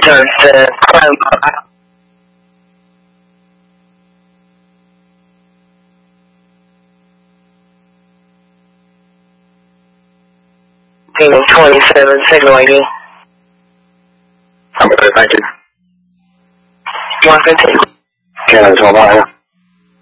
Johnson, Demon 27, signal ID. I'm good, thank you. 115. Canada 12,